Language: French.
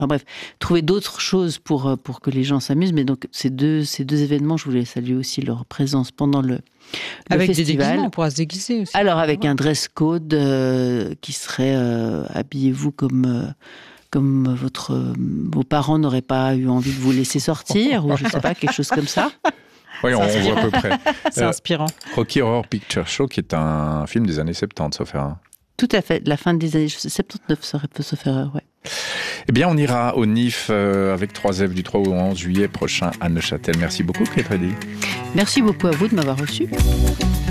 Enfin bref, trouver d'autres choses pour que les gens s'amusent. Mais donc, ces deux événements, je voulais saluer aussi leur présence pendant le avec festival. Des déguisements, on pourra se déguiser aussi. Alors, avec un dress code qui serait habillez-vous comme vos parents n'auraient pas eu envie de vous laisser sortir, ou je sais pas, quelque chose comme ça. Oui, on voit à peu près. C'est inspirant. Rocky Horror Picture Show, qui est un film des années 70, sauf erreur. Tout à fait, de la fin des années 79, sauf erreur, ouais. Eh bien, on ira au NIF avec 3F du 3 au 11 juillet prochain à Neuchâtel. Merci beaucoup, Clé Trédy. Merci beaucoup à vous de m'avoir reçu.